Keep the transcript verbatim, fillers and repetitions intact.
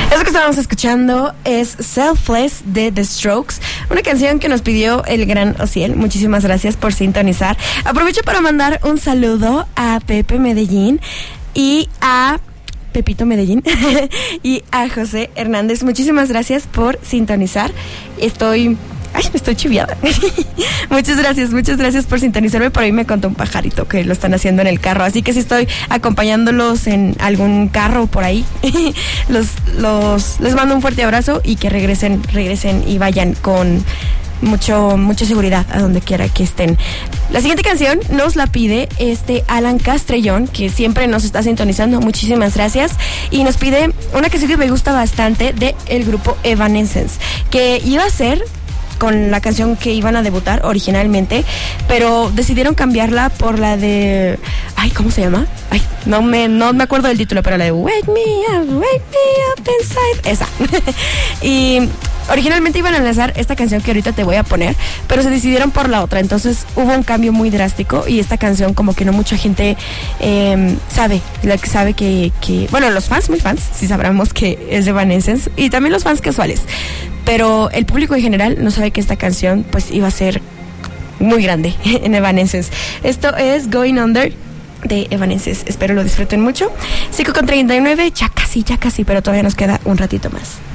Eso que estábamos escuchando es Selfless de The Strokes, una canción que nos pidió el gran Ociel. Muchísimas gracias por sintonizar. Aprovecho para mandar un saludo a Pepe Medellín y a Pepito Medellín y a José Hernández. Muchísimas gracias por sintonizar. Estoy... Ay, me estoy chiviada. Muchas gracias, muchas gracias por sintonizarme. Por ahí me contó un pajarito que lo están haciendo en el carro. Así que si estoy acompañándolos en algún carro por ahí, los, los, les mando un fuerte abrazo y que regresen, regresen y vayan con mucho, mucha seguridad a donde quiera que estén. La siguiente canción nos la pide este Alan Castrellón, que siempre nos está sintonizando. Muchísimas gracias. Y nos pide una canción que me gusta bastante de el grupo Evanescence, que iba a ser con la canción que iban a debutar originalmente, pero decidieron cambiarla por la de... Ay, ¿cómo se llama? Ay, no me, no me acuerdo del título, pero la de Wake Me Up, Wake Me Up Inside. Esa. Y originalmente iban a lanzar esta canción que ahorita te voy a poner, pero se decidieron por la otra. Entonces hubo un cambio muy drástico y esta canción como que no mucha gente eh, sabe, la que sabe que, que... Bueno, los fans, muy fans, sí sabremos que es de Evanescence, y también los fans casuales. Pero el público en general no sabe que esta canción pues iba a ser muy grande en Evanescence. Esto es Going Under de Evanescence. Espero lo disfruten mucho. cinco con treinta y nueve, ya casi, ya casi, pero todavía nos queda un ratito más.